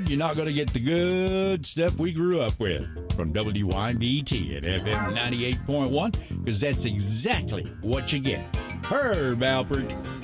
Alfred, you're not going to get the good stuff we grew up with from WYBT at FM 98.1, because that's exactly what you get. Herb Alfred.